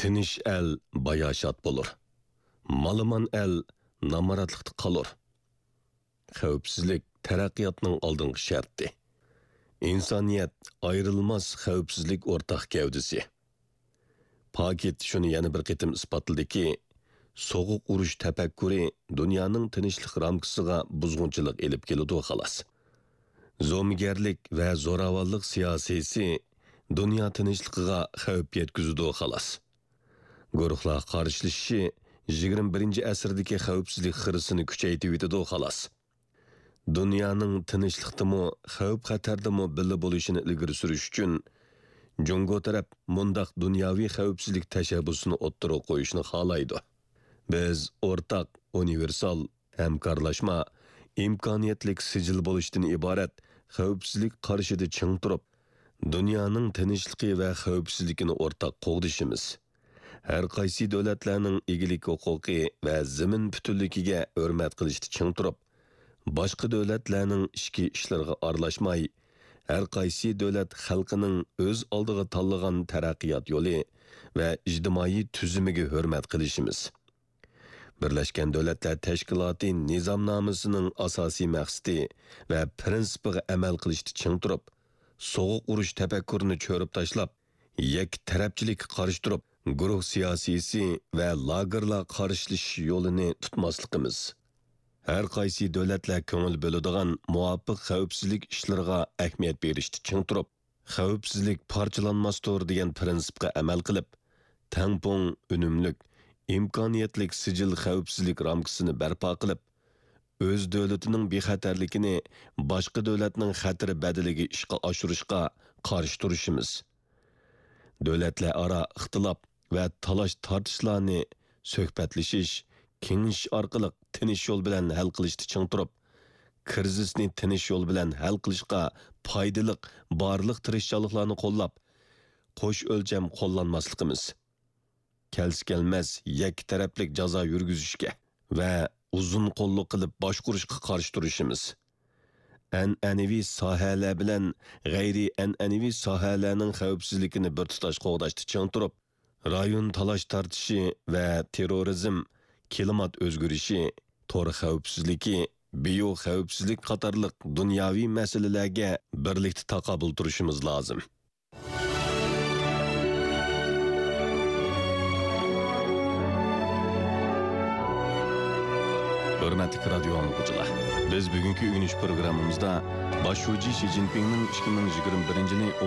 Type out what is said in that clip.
Tinish el bayashat bo'lur. Malaman el namaratlıqda qalur. Xavfsizlik taraqqiyotning oldingi sharti. İnsaniyat ayrılmaz xavfsizlik ortaq gavdisi. Paket shuni yana bir qitim isbotladiki, soğuq urush tafakkuri dunyoning tinchlik ramkasiga buzg'unchilik elib keladi xolos. Zo'migarlik va zo'ravonlik siyosisi dunyo tinchligiga xavf yetkazadi xolos. Guruhlar qarshilashishi 21-asrdagi xavfsizlik xirisini kuchaytirib yetadi xolos. Dunyoning tinchlikdimi, xavf-xatardimi birga bo'lishini ilgari surish uchun Jungo taraf mundaq dunyoviy xavfsizlik tashabbusini o'ttirib qo'yishni xohlaydi. Biz o'rtaq, universal, hamkorlashma, imkoniyatlik sijil bo'lishdan iborat xavfsizlik qarshida ching turib, dunyoning tinchligi va xavfsizligini o'rtaq qo'g'dishimiz. Har qaysi davlatlarning egilik huquqi va zamin butunligiga hurmat qilishni ching turib, boshqa davlatlarning ichki ishlariga aralashmay, har qaysi davlat xalqining o'z oldiga tanlagan taraqqiyot yo'li va ijtimoiy tuzumiga hurmat qilishimiz. Birlashgan Davlatlar Tashkiloti nizomnomasining asosiy maqsadi va prinsipiga amal qilishni ching turib, so'g'uq urush tafakkurini cho'rib tashlab, yak tarafchilikka qarshi turib, guruh siyosisi va lagerlar qarshilash yo'lini tutmasligimiz. Har qaysi davlatlar ko'ngil bo'ladigan muvofiq xavfsizlik ishlariga ahamiyat berishni ching turib, xavfsizlik parchalanmasdir degan prinsipga amal qilib, tangpung, unumlik, imkoniyatlik sijil xavfsizlik ramkasini barpo qilib, o'z davlatining bexatarligini boshqa davlatning xatiri badaliga ishga oshirishga qarshi turishimiz. Davlatlar aro ixtilof va talash tortishlarni suhbatlashish, kengish orqali tinish yo'l bilan hal qilishni ching turib, krizisni tinish yo'l bilan hal qilishga foydali barliq tirishchiliklarni qo'llab, qo'sh o'lcham qo'llanmasligimiz. Kelmas yak taraflik jazo yurgizishga va uzun qo'lliq qilib boshqurishga qarshi turishimiz. An'anaviy sohalar bilan g'ayri an'anaviy sohalarning xavfsizligini bir tutash qo'g'dashni ching turib, rayon talash tortishi va terrorizm, klimat o'zgarishi, tor xavfsizligi, bio xavfsizlik qatorliq dunyoviy masalalarga birlikda taqobil turishimiz lozim. Hürmetli radyo anlıqçılar, biz bugünkü ünüş programımızda başvurcu Xi Jinping'nin 2021 yılı